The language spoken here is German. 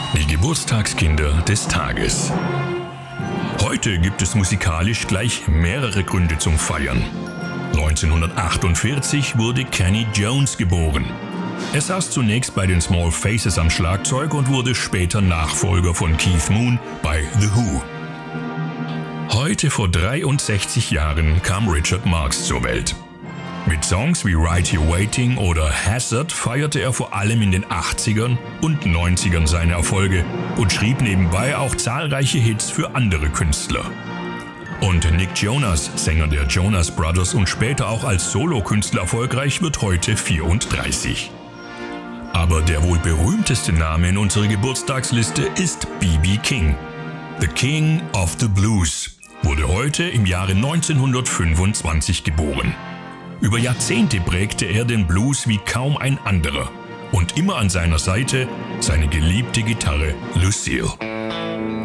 Die Geburtstagskinder des Tages. Heute gibt es musikalisch gleich mehrere Gründe zum Feiern. 1948 wurde Kenny Jones geboren. Er saß zunächst bei den Small Faces am Schlagzeug und wurde später Nachfolger von Keith Moon bei The Who. Heute vor 63 Jahren kam Richard Marx zur Welt. Mit Songs wie Right Here Waiting oder Hazard feierte er vor allem in den 80ern und 90ern seine Erfolge und schrieb nebenbei auch zahlreiche Hits für andere Künstler. Und Nick Jonas, Sänger der Jonas Brothers und später auch als Solokünstler erfolgreich, wird heute 34. Aber der wohl berühmteste Name in unserer Geburtstagsliste ist B.B. King. The King of the Blues wurde heute im Jahre 1925 geboren. Über Jahrzehnte prägte er den Blues wie kaum ein anderer und immer an seiner Seite seine geliebte Gitarre Lucille.